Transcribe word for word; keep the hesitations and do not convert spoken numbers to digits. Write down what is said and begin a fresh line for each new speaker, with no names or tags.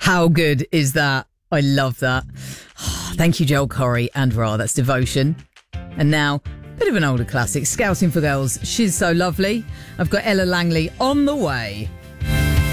How good is that? I love that. Thank you, Joel Corry and Ra. That's Devotion. And now, bit of an older classic, Scouting for Girls. She's So Lovely. I've got Ella Langley on the way.